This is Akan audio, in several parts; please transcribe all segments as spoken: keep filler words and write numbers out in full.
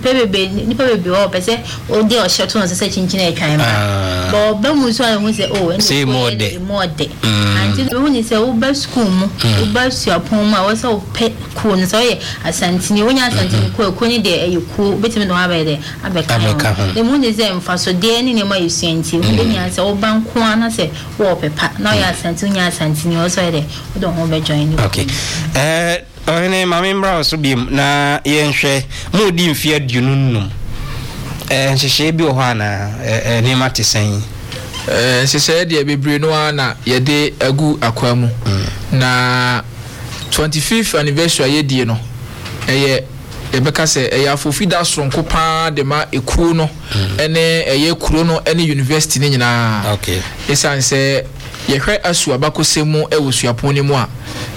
baby nipa baby o pese o de o sheto no se chinchin e twan ma bo ba mu so hu se o say more de more de anti hu ni se o ba school mu o ba suapon mu a wo se o pe ku ni so ye asantini wonya asantini ku ku ni de e ku betimi no aba de abeka de mu ni se mfa so de ni ne ma yusuanti hu de nya se o ban ko ana se wo pepa na ya asantini nya asantini o so ye de o don ho be join ni okay eh Oni mami mbra so biem na yenhwe mu di mfia dununum eh nhehye bi ho ana eh ne matesen eh nhehye de bebre no ana ye de agu akwamu na twenty-fifth anniversary ye die no eye ebeka se eye afofida sonko pa de ma ekuo no ene eye kuro no ene university ni nyina okay esanse ye hwe asu abakosemu e wosuapon ni mu a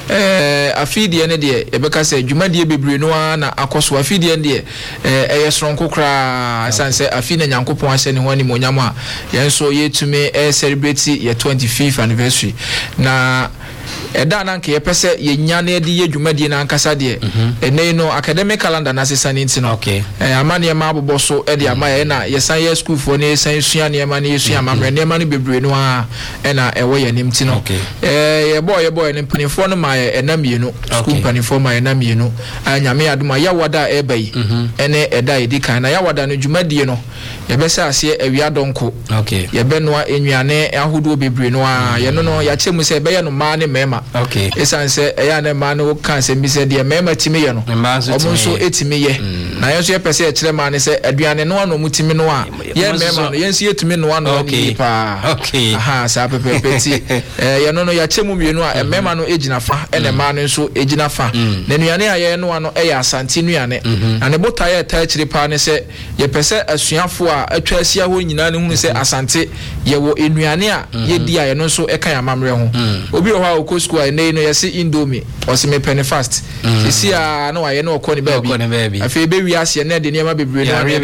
eh afidie ne de ebeka se dwumadie bebre no na akoso afidie ne eh eye sonko kra sanse afina nyankopon ase ne ho ani monyam a yenso yetumi e celebrate ye twenty-fifth anniversary na eda na nke yepese ye nya na edi ye dwumadie na ankasa de ene no academic calendar na sesa ni ntino okay eh amane ma abobo so e de ama ye na ye san ye school for ne san sua ne ma ne yesua amamre ne ma ne bebre no a e na ewo ye nim tino eh ye boy ye boy ne panifo no ma ye enamienu school panifo ma ye enamienu anyame aduma ya wada e bai ene eda edi kan na ya wada no dwumadie no ye bese ase awia donko okay ye be no ennuane ahodo bebre no a ye no no ya chemu se be ye no ma ne mema okay esanse eya ne ma no kan se bi se de mema timi ye no omo so etimi ye na ye so ye pese ye kire ma ne se aduane no ano mutimi no a ye mema no ye nsi etimi no ano ni pa okay aha sa pepepeti eh ye no no ya chemu mienu a mema no ejina fa ene ma no so ejina fa na nuane a ye no ano e ya asante nuane na ne bota ye ta kire pa ne se ye pese asuafo a atwa asia ho nyina ne hu se asante ye wo enuane a ye di a ye no so e kan amamre ho obi o ha o school I know you see Indomie or see me penny fast. You see, I know I know a corny baby. I feel baby as your net in your baby.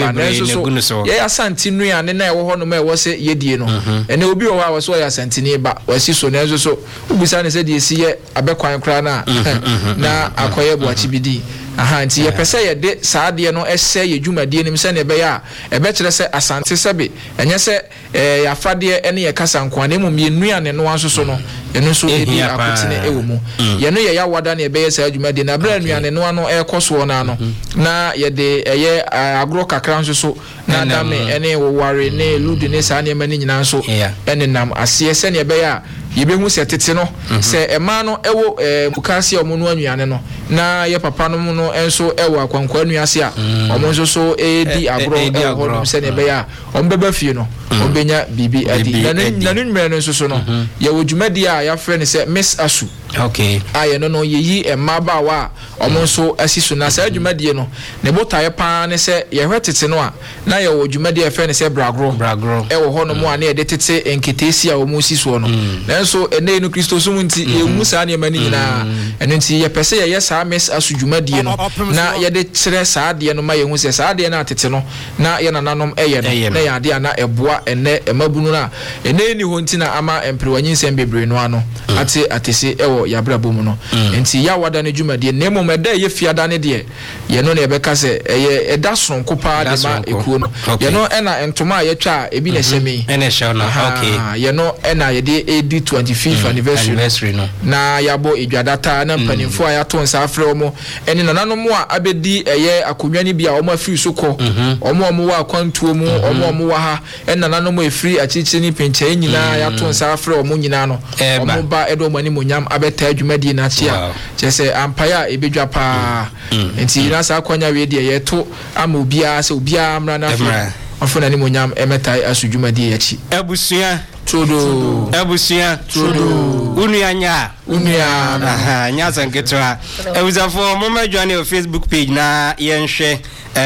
Yeah, Santini and then I want to was it Yedino. And it will be a while was why I sent in but was so never so. Who said you see a bequine crana now acquire what T B D. Aha nti ye pese ye de saade no ese ye dwumadie nim se ne be ya e be kire se asante sebe enye se eh yafade ene ye kasa nkwane mu mienu ane no ansoso no eno so ebi akotine ewo mu ye no ye ya wada ne be ye sa dwumadie na bra nuane no ano e koso na no na ye de eye agro kakra ansoso na dame ene wo ware ne ludu ne sa ne mani nyina nso ene nam ase se ne be ya yebehu se tete no se ema no ewo mukase omo no anuane no na ye papa no no enso ewo akwankwa anuase a omo nso so edi agro ewo no se ne be ya ombeba fie no obenya bibi adi na nunmere no nso so no ye wodwumadi a ya frɛ ne se Miss Asu okay aye no no yeyi emaba wa omo nso asisu na sa dwumadi no ne botaye pa ne se ye hwetete no a na ye wodwumadi e frɛ ne se bragro bragro ewo ho no mo a na ye de tete enketesi a omo siso no nanso ene no Kristo so munti ye musa ne mani nyina eno nti ye pese ye yesa Miss Asu dwumadi no na ye de kire saade no ma ye hu se saade na atete no na ye nananom eye no na ya de na eboa ene emabunu na ene ni ho nti na ama emprewanyin sem bebre no ano ate atese ewo yabra bomu no enti ya wada ne dwumadi ne mo meda ye fiada ne de ye no na ye beka se eye eda sonko pa de ma ekuo no ye no ena entoma ye twa ebi na hyemi ene hye no okay ye no ena ye de edi twenty-fifth anniversary no na yabo edwadata na mpanimfo a ya to nsa afre omo ene nananom a abedi eye akonwani bia omo afiri so kɔ omo omo wa kwantuo mu omo omo wa ha ene nananom efiri achichi ni penche nyina ya to nsa afre omo nyina no omo ba edo mani monyam abeta adwumadi na chia chese ampaya ebedwa pa enti na sa akwanya we de ye to ama obia se obia amra na afre afuna ni monyam emetai asudwumadi ya chi abusua todo abusua todo unuanya unuya aha nyaza ngetwa ebuzafo momadwane o Facebook page na yenhwe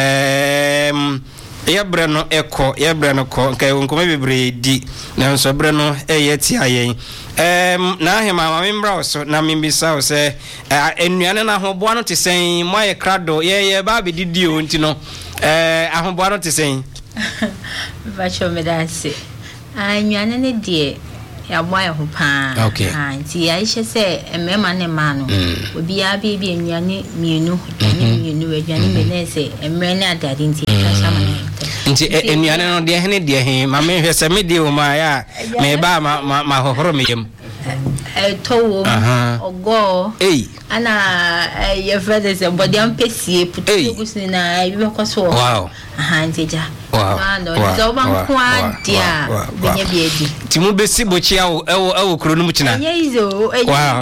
em yebra no eko yebra no ko kai wonkoma bebre di na nso bre no eyeti ayen em na ahema ma membra so na mimbisa o se enuane na ahoboa no tesen moye krado ye ye ba be didi o nti no eh ahoboa no tesen vacho medase anyane ne die ya boy ho pa ha nti ya ihye se emema ne ma no obi ya bi bi enwane mienu ne mienu aduane me na se emre ne adade nti ka sama nti enwane no de hene de he ma me hwe se me de o ma ya me ba ma ma hohoro me yem eh towo ogo eh ana ye fede se body am pesie putu gusi na bi ko so wow aha nteja wow no so ban kwa dia benye bi edi ti mu besi bochi awo ewo ewo kro no mu kina yezo wow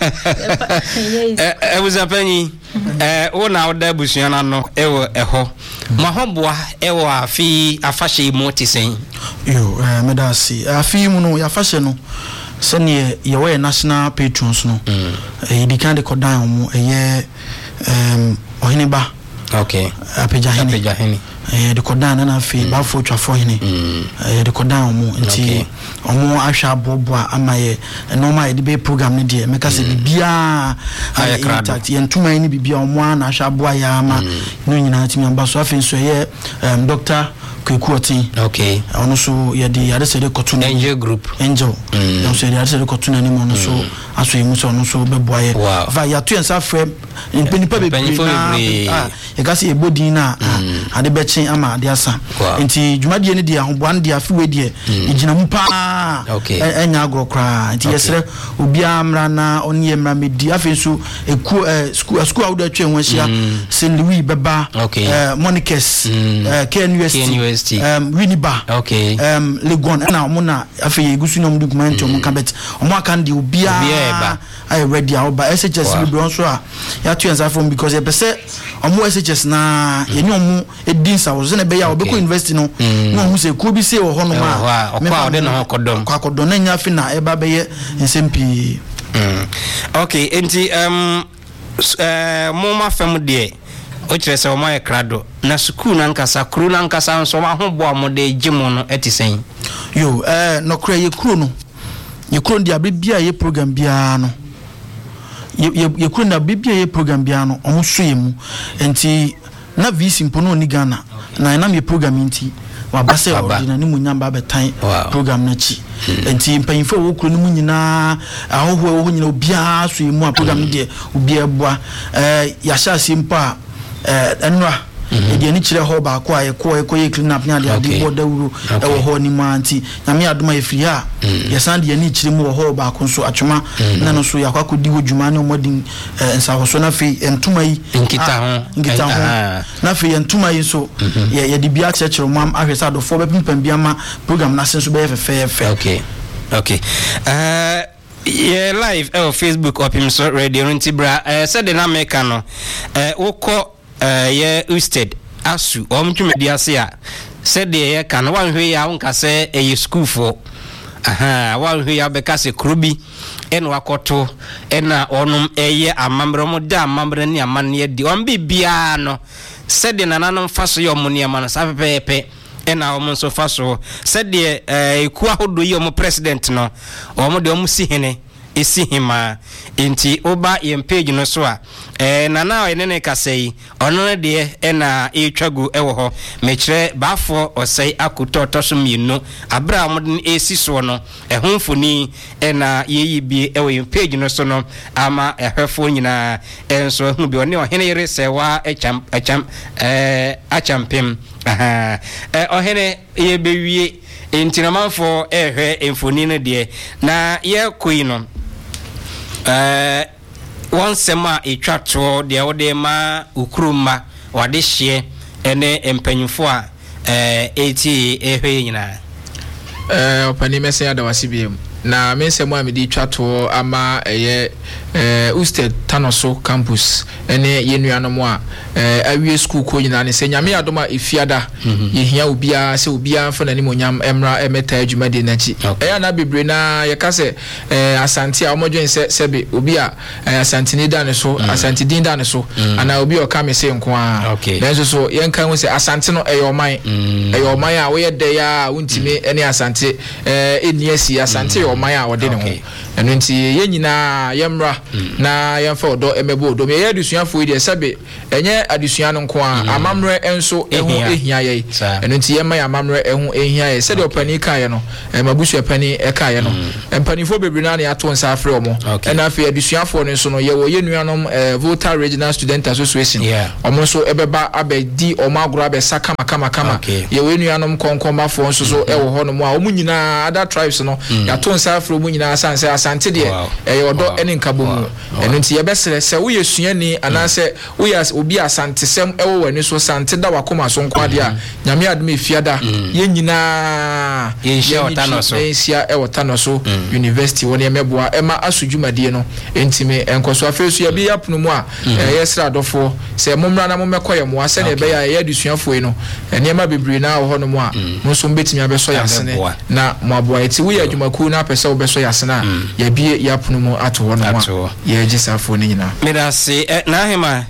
eh was apani eh wona oda busuan na no ewo eho mahoboa ewo afi afahye mu tisen yo eh medasi afi mu no ya fahye no sene ye we national patrons no eh di kan de kodan mu eye em ohineba okay apeja hene apeja hene eh de kodan na afi ba fo twafo hene eh de kodan mu nti omo ahwa aboboa amaye normal de be program ne de meka se bibia intact ye ntuma ni bibia omo na ahwa aboa ya ama no nyina timi amba so afi so ye doctor kwekuoti okay ono so ye de yade se de kotuna angel group angel yo se de yade se de kotuna ni mo no so aso yimu so ono so beboa ye va ya tu ensa frem penipa be na ah e ka se ebodi na ade be chen ama ade asa nti dwumadie ne de ahoboan de afi we de igina mu pa enya agrokra nti yesre obi amra na onye mra medi afi so eku school school awdo atwe wanhia Saint Louis beba Monicus K N U S T um Winiba okay um Legon na omo na afi yegusu no document omo ka bet omo aka ndi obia I ready oba S H S bi bron so a ya tu ensa from because e pese omo S H S na ye ni omo edin sa wo ze na be ya obeko university no no omo se ku bi se wo ho no ma me kwa de no kodom kwa kodom na nya afi na e ba be ye nsempi okay enti um eh mo ma fam de o kire se o ma e krado na school na nkasa kru na nkasa nso ma ho bo amode gimo no etisen yo eh no kra ye kru no ye kru ndi abibia ye program bia no ye ye kru na bibia ye program bia no omo so yemu enti na visi mpono ni Ghana na na me program nti wa base ordina ni munyamba betan program na chi enti mpanyimfo wo kru ni munyina ahoho wo nyina obia so yemu a program de obia boa eh ya sha simpa eh enra e ni kire ho ba ko aye ko e ko ye clean up nya de ade bo dawuru e wo ho ni manti nyame adoma ye firi ha ye san de ni kire mu wo ho ba ko so atwoma na no so yakwa kodi ho dwuma ne modin ensa ho so na fe entuma yi nkita ho nkita ho na fe entuma yi so ye ye de bia chechero mam ahwesa do fo be pimpam bia ma program na sen so be fe fe okay okay uh yeah live on Facebook Opim so radio ntibra eh said na meka no eh woko eh ye usted asu omtwumedi ase a said ye kan wanhwe ya wonka se eh school for aha wanhwe ya beka se krobi en wakoto ena onum eye amambre mo da amambre ni amane di on bibia no said na nanom faso yo mo ne ma no sapepepe ena omo so faso said eh eku ahodo yi omo president no omo de omo si hene esi hima enti oba yem page no so a eh na na ene ne kasei ono de ena etwagu ewo ho mekire bafo osei akoto so mienu abra mo esi so no ehonfoni ena yeyi bi ewo yem page no so no ama ehwefo nyina enso hu bi one ohene yere sewa echam echam eh achampem aha eh ohene ye bewie enti na manfo ehwe enfoni no de na ye koi no eh one sema etwato de wode ma ukruma wade hye ene empanyufo a eh eti ehwe nyina eh opani mese adawasi biem na mensemo amedi twato ama eye eh Usted Tanoso campus ene yenuanom a eh awie school ko nyina ne se nyame adoma efiada ye hia obia se obia fa nani monyam emra emeta adwuma de nachi eh na bebre na ye ka se eh asante a omodwen se sebe obia asante ni da ne so asante din da ne so ana obi o ka me se nko a benso so ye nkan wo se asante no eyoman eyoman a wo ye de ya wontime ene asante eh eni asi asante oman a ode ne ho eno nti ye nyina yemra na yemfa odo emebo odo me ye adusuafo ide sebe enye adusua no nko a amamre enso ehu ehia ye eno nti yemma ya amamre ehu ehia ye sede opani kae no mabusu epani ekae no empanifo bebre na ya to nsa afre omo ena afi adusuafo no so no ye wo ye nuanom Volta Regional Student Association omo so ebeba abedi omo agro abesa kama kama kama ye wo nuanom konkomafo nso so ewo ho no mo a omu nyina other tribes no ya to nsa afre omu nyina sanse asante de e odo ene nkabo mu eno nti ye besere se wo ye suani anase wo ya obi asante sem ewo wani so sante da wakoma so nko ade a nyame adme fiada ye nyina ye hia otano so ye hia e otano so university woni emeboa ema asudwumadie no entime enkoso afesu ya bi yapno mu a yesra adofo se momra na momekoye mo ase na ebe ya ye adusuafo yi no enema bebre na ho no mu a mo so mbetimi abeso yasene na mo aboa eti wo ya adwumaku na pese wo beso yasene a ya bi yapno mu ato ho no mu ye gisafo ni nyina medase na hema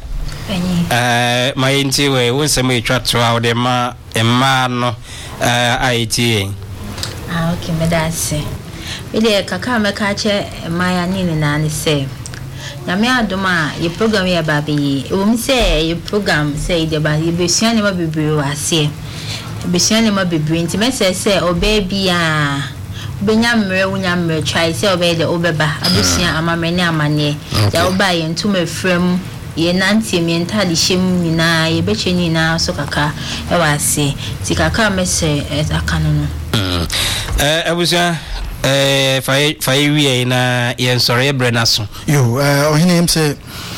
eh mayenti we wonsem etwa to a de ma emma no eh iti ah okay medase ile kaka meka che maya nini na ni se nyame adoma ye program ya babi e wo mi se ye program se de ba ye besua ne ma bibiri wase besua ne ma bibiri nti me se se obebi a benya mre wunya mre try se obe de obeba abusua amamre ne amane ya oba ye ntuma frem ye nanti mi entali shem nyina ye beche nyina so kaka e wase ti kaka me se akano no eh abusua eh fai fai wie na yen sore brena so yo eh ohine em se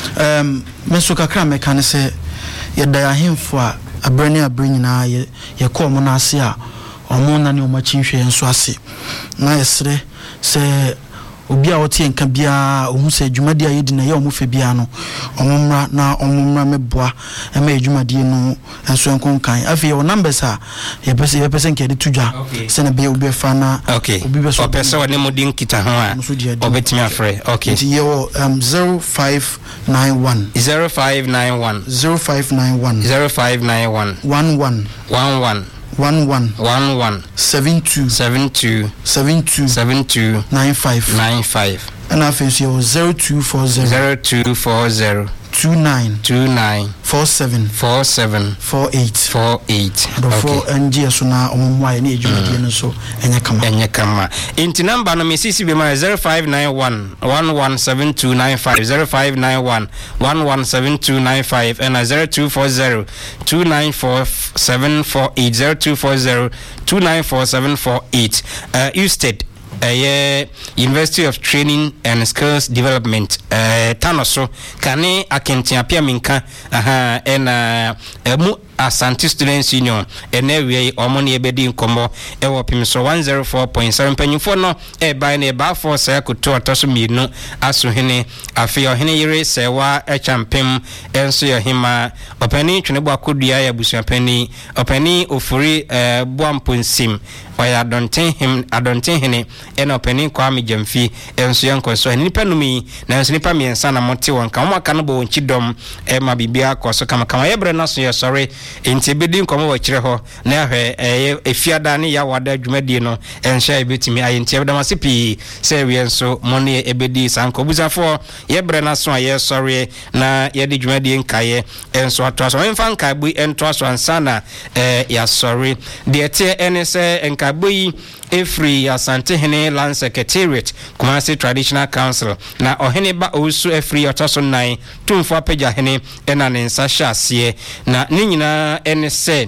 um meso kakra me kan se ye da ahemfo a abrene abreni na ye ye ko mo na ase a omo na ne o ma chinhwe enso ase na yesre se obi a wote enka bia ohun se adwumade a yedi na ye omofe bia no omomra na omomra meboa ema adwumade no enso enkonkan afi your numbers a ye pese ye pese nke de tudwa se na be obi fa na obi be so pese woni modin kita ho a obetimi afre okay ye um zero five nine one zero five nine one zero five nine one zero five nine one one one one one one one one one seven two seven two seven two seven two nine five nine five and I face you zero two four zero zero two four zero two nine two nine four seven four seven four eight four eight okay and so na omwa ni ejumadi no so enya kama enya kama inti number no mesisi be ma zero five nine one one one seven two nine five zero five nine one one one seven two nine five and zero two four zero two nine four seven four eight zero two four zero two nine four seven four eight uh Usted uh, University of Training and Skills Development uh, Tanoso kane akentia pia minka aha ena mu Asante Students Union enewei omoni ebedi nkomo ewo pimso one oh four point seven panyufo no e bai na eba for say kuto atoso mienu aso hene afi ohene yire sewa e champem enso yo hima opani twene akodua ya busuapani opani ofuri eh boamponsim oya donten him adonten hene ena opani kwa mijamfi enso yankoso nipa numi na enso nipa miensa na mote wonka mo aka no bo wonchidom e ma bibia koso kama kama yebre na so ye sorry enti bedi nkomo wa kire ho na hwe efiada ne ya wada dwumadi no enhya ebetimi ayenti ebedamase pi se wie nso mone ebedi sanko busafo yebre na so aye sorry na ye de dwumadi nkaye enso ato so mfa nkabu ento so ansana eh ya sorry de tie ene se nkabu yi Efri Asante Hene Land Secretariat Kumasi Traditional Council na ohene ba osu Efri otaso nine tumfo apeja hene ena ne nsahya asie na ne nyina ene se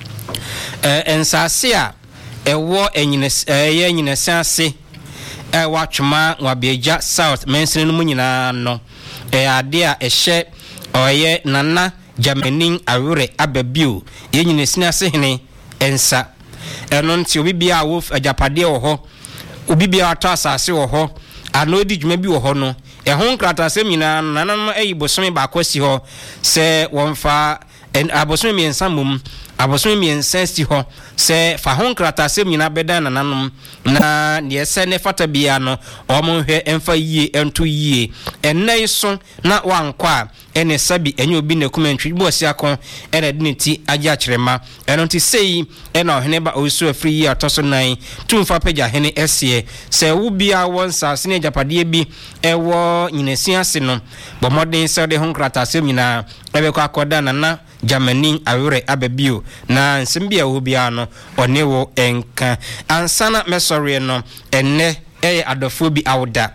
eh ensase a ewo enyine eh ye nyine sase e watwema wabeja South mensene no nyina no e ade a ehye oye nana Jamenin awure ababio ye nyine sinase hene ensa eno nti obi bia wo ajapade wo ho obi bia ato asase wo ho ano di dwuma bi wo ho no e ho nkrata asem nyina nanam ayi bosome ba kwasi ho se wonfa en abosom miensa mum abosom miensa sti ho se fa ho nkrata sem nyina beda nananom na ne se ne fata bia no omo hwe emfa yie ento yie ennai so na wankwa ene sabi enye obi na kumentwi bo sia kon ene de ti agya kirema eno ti sei ena ohene ba osu afri yi atoso nan tumfa pagya hene esie se wo bia won sase ne japade bi ewo nyinesi ase no bo modern se de ho nkrata sem nyina ebe kwa akoda na na Germany awure abebio na nsembia wo bia no onewo enka ansana mesori no enne eye adofo bi awda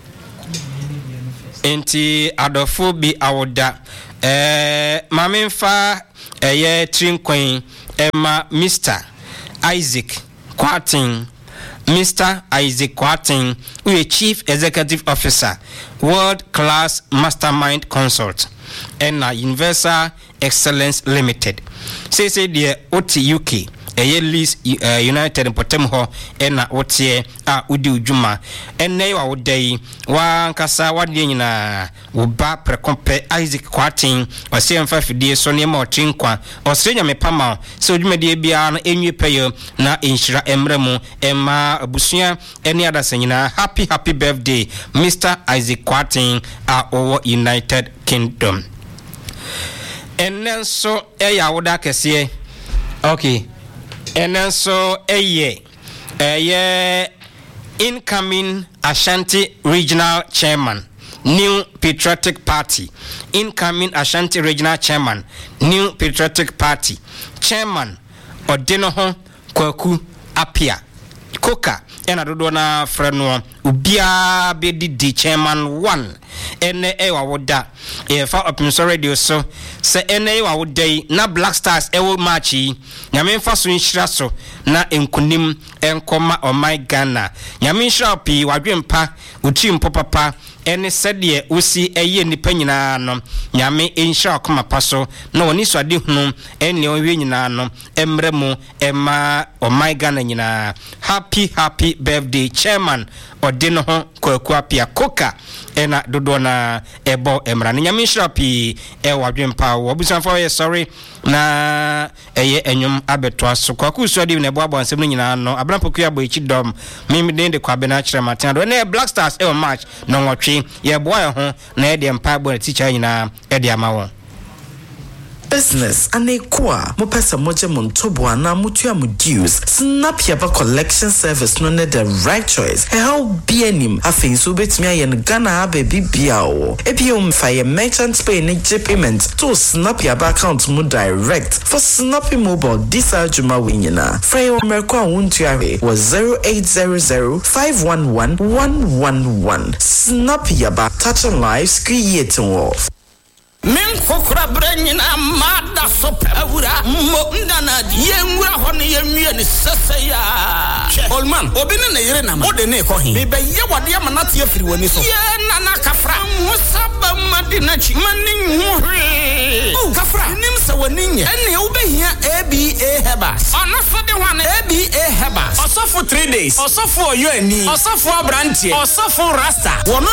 enti adofo bi awda eh mamemfa eye trinkwen ema Mister Isaac Kwarteng Mister Isaac Kwarteng, who is Chief Executive Officer, World Class Mastermind Consult, and uh, Universal Excellence Limited. Say say the O T U K, a yearly uh, United Potemho, and uh, O T A Udi Ujuma, and they are day one Kasa Wadina, Uba Precompe Isaac Kwarteng, or seven five days, Sonia Mo Chinkwa, or Senya Mepama, so you may be an any payer, na Inshira Emremo, Emma Busia, any other senior. Happy, happy birthday, Mister Isaac Kwarteng, our United Kingdom. And then so, eh, I would like to say, okay. And then so a year, a year incoming Ashanti Regional Chairman, New Patriotic Party, incoming Ashanti Regional Chairman, New Patriotic Party, Chairman Odinoho Kwaku Apia, Koka, and Adona Freno, Ubia Bedi di Chairman one, and Ewa Woda, a far up in radio so. Se ene wa wodai na Black Stars ewo matchi nyame mfa so nhiraso na enkunim enkoma o my Ghana nyame nhira pi wadwempa uchi mpopapa ene sede osi eye nipa nyina no nyame nhira koma paso na oni so ade hunu ene owe nyina no emremu ema o my Ghana nyina. Happy happy birthday Chairman Odino ho Kwaku Apia Koka ena dodo na ebo emra nyame nhira pi e wadwempa obusan for ye sorry na eye enyum abeto aso Kwaku so de na boabo ansem nyina no abrampoku abo echi dom mimi den de kwabe na kire matin do na Black Stars e match no nwotwe ye boy ho na e de mpa bo teacher nyina e de amawo business and a qua mo pesa moje montobo na mutua mu dues snap yaba collection service no ne the right choice e how be anim afin so betimi ayen Ghana baby biao e bi um fa merchant pay ne payment to snap yaba account mu direct for snappy mobile this ajuma winyina free o merko awuntuare was zero eight zero zero five one one one one one. Snap yaba touching lives creating wealth. Men kokra branyina mada sopawura mo ndana yenwura hono yenwie ne seseya Olman obi ne yire na ma ode ne ko hin me be ye wade amanate afiri wani so ye nana kafra musaba madina chi manin hwe o kafra nim se wani nye ene wo behia A B A Hebas ona so de wan A B A Hebas osofo three days osofo oyo ani osofo abrantie osofo rasta wono